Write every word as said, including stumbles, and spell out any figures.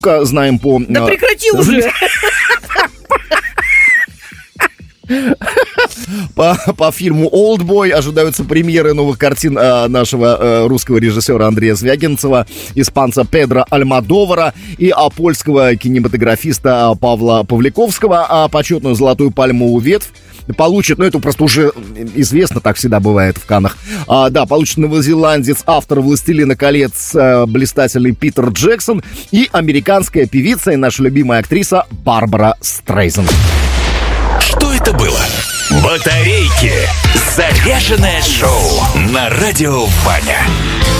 знаем по... Да прекрати уже! По, по фильму «Олдбой» ожидаются премьеры новых картин э, нашего э, русского режиссера Андрея Звягинцева, испанца Педро Альмодовара и а, польского кинематографиста Павла Павликовского. А почетную золотую пальмовую ветвь получит, ну это просто уже известно, так всегда бывает в Каннах, а, да, получит новозеландец, автор «Властелина колец», а, блистательный Питер Джексон и американская певица и наша любимая актриса Барбара Стрейзанд. Что это было? Батарейки. Заряженное шоу на радио Ваня.